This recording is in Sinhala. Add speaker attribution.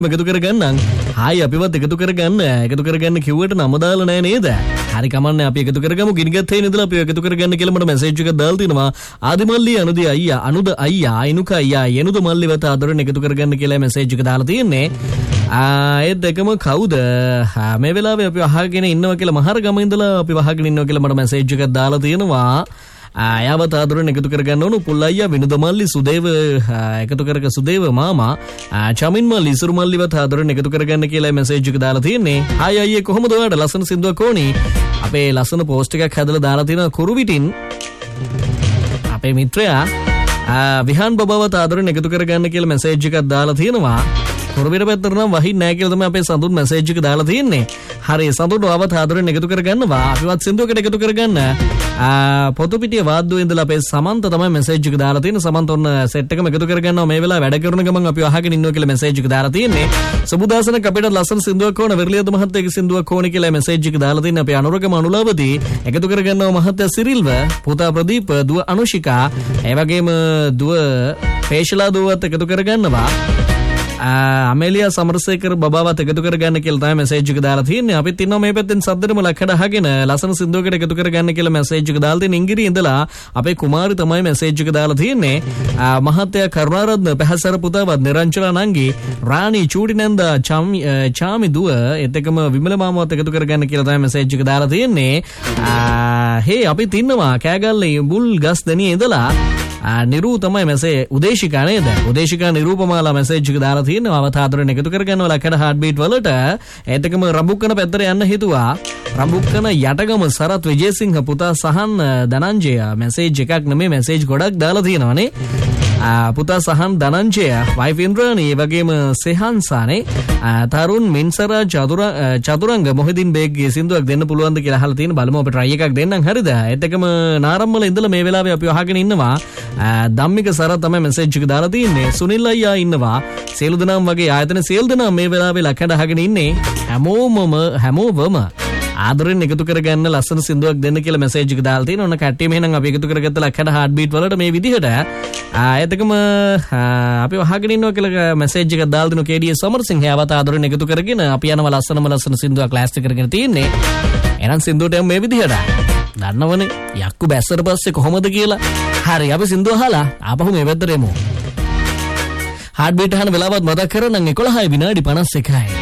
Speaker 1: එකතු කරගන්නම්. හායි අපිවත් එකතු කරගන්න කිව්වට නම දාලා නැහැ නේද? හරි කමන්නේ අපි එකතු කරගමු. ගිනිගත් හේන ඉඳලා අපි එකතු කරගන්න කියලා මට මැසේජ් එකක් දාලා තිනවා. ආදිමල්ලි අනුද අයියා අයිනුක අයියා යනුද මල්ලිවත ආදරෙන් එකතු කරගන්න කියලා මැසේජ් එක දාලා තියෙන්නේ. ඒත් දෙකම කවුද? මේ වෙලාවේ අපි අහගෙන ඉන්නවා කියලා මහරගම ඉඳලා අපි අහගෙන ඉන්නවා කියලා මට මැසේජ් එකක් දාලා තියෙනවා. ආයවත ආදරෙන් එකතු කරගන්න ඕන පුල්ලයියා විනුද මල්ලි සුදේව එකතු කරග සුදේව මාමා චමින් මල්ලි ඉසුරු මල්ලිවත් ආදරෙන් එකතු කරගන්න කියලා මැසේජ් එක දාලා තියෙන්නේ. හායි අයියේ කොහොමද ඔයාලට ලස්සන සින්දුවක් ඕනි? අපේ ලස්සන පෝස්ට් එකක් හදලා දාලා තියෙනවා කුරුවිටින්. අපේ මිත්‍රයා විහාන් බබවත් ආදරෙන් එකතු කරගන්න කියලා මැසේජ් එකක් දාලා තියෙනවා. කුරුවිට පැත්තට නම් වහින්නේ නැහැ කියලා තමයි අපේ සඳුන් මැසේජ් එක දාලා තියෙන්නේ. හරි සඳුන් ආවත් ආදරෙන් එකතු කරගන්නවා. අපිවත් සින්දුවකට එකතු කරගන්න. පොතුපිටිය වාද්දුවේ ඉඳලා අපේ සමන්ත තමයි මැසේජ් එක දාලා තියෙන්නේ. සමන්ත ඔන්න සෙට් එකම එකතු කරගන්නවා මේ වෙලාව වැඩ කරන ගමන් අපි අහගෙන ඉන්නවා කියලා මැසේජ් එක දාලා තියෙන්නේ. සුබදාසනක අපිට ලස්සන සින්දුවක් ඕන වෙරළියද මහත්තයාගේ සින්දුවක් ඕන කියලා මැසේජ් එක දාලා තියෙන්නේ. අපේ අනුරගම අනුලාවදී එකතු කරගන්නවා මහත්තයා සිරිල්ව, පුතා ප්‍රදීප, දුව අනුෂිකා, ඒ වගේම දුව පේෂලා දුවත් එකතු කරගන්නවා. අමෙලියා සමරසේකර බබාවත් එකතු කරගන්න කියලා තමයි මැසේජ් එක දාලා තියෙන්නේ. අපිත් ඉන්නවා මේ පැත්තෙන් සද්දෙම ලක්කඩ අහගෙන ලස්සන සින්දුවකට එකතු කරගන්න කියලා මැසේජ් එක දාලා තියෙන ඉංගිරි ඉඳලා අපේ කුමාරි තමයි මැසේජ් එක දාලා තියෙන්නේ. මහත්තයා කරුණාරත්න පහසර පුතාවත් නිරංජලා නංගි රාණි චූටි නන්දා චාමි දුව එතකම විමල මාමවත් එකතු කරගන්න කියලා තමයි මැසේජ් එක දාලා තියෙන්නේ. හේ අපිත් ඉන්නවා කෑගල්ලේ බුල් ගස් දනියේ ඉඳලා නිරූ තමයි මැසේ උදේශිකා නේද? උදේශිකා නිරූපමාලා මැසේජ් එක දාලා තියෙනවා. අවත ආදරෙන් එකතු කරගන්නවා ලකඩ හાર્ට් බීට් වලට. ඒතකම රඹුක්කන පැත්තට යන්න හිතුවා. රඹුක්කන යටගම සරත් විජේසිංහ පුතා සහන් ධනංජය මැසේජ් එකක් නෙමෙයි මැසේජ් ගොඩක් දාලා තියෙනවානේ. පුතා සහන් ධනංජය වයිෆ් ඉන්ද්‍රාණී ඒ වගේම සෙහන්සානේ තරුන් මින්සරා චතුරංග මොහිදින් බේග්ගේ සින්දුවක් දෙන්න පුළුවන්ද කියලා අහලා තියෙන. බලමු අපි try එකක් දෙන්නම් හරිද? ඒතකම නාරම්මල ඉඳලා මේ වෙලාවේ අපි අහගෙන ඉන්නවා. ධම්මික සරත් තමයි මැසේජ් එක දාලා තියෙන්නේ. සුනිල් අයියා ඉන්නවා. සියලු දෙනාම වගේ ආයතන සියලු දෙනා මේ වෙලාවේ ලකඩ අහගෙන ඉන්නේ. හැමෝවම ආදරෙන් එකතු කරගන්න ලස්සන සින්දුවක් දෙන්න කියලා මැසේජ් එක දාලා තියෙනවා. ඔන්න කට්ටියම එහෙනම් අපි එකතු කරගත්ත ලකඩ හાર્ට් බීට් වලට මේ විදිහට ආයතකම අපි අහගෙන ඉන්නවා කියලා මැසේජ් එකක් දාලා දෙනවා. KDS සමරසිංහ යවත ආදරෙන් එකතු කරගෙන අපි යනවා ලස්සන සින්දුවක් ක්ලාස් එක කරගෙන තියෙන්නේ. එහෙනම් සින්දුවට මේ විදිහට දන්නවනේ යක්කු බැස්සට පස්සේ කොහොමද කියලා. හරි අපි සින්දුව අහලා ආපහු මේ පැත්තට එමු. හાર્ට් බීට් අහන වෙලාවත් මතක් කරගන්න 11:51